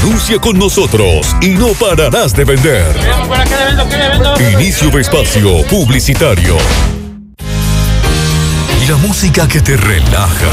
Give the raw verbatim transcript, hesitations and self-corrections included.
Anuncia con nosotros y no pararás de vender. Inicio de espacio publicitario. La música que te relaja.